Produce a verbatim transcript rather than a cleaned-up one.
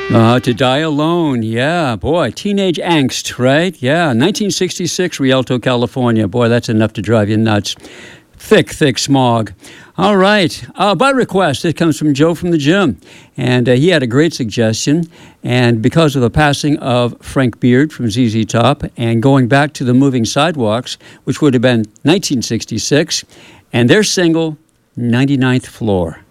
Uh, to Die Alone, yeah, boy, teenage angst, right? Yeah, nineteen sixty-six, Rialto, California. Boy, that's enough to drive you nuts. Thick, thick smog. All right, uh, by request, it comes from Joe from the gym, and uh, he had a great suggestion. And because of the passing of Frank Beard from Z Z Top, and going back to the Moving Sidewalks, which would have been nineteen sixty-six, and their single, ninety-ninth Floor.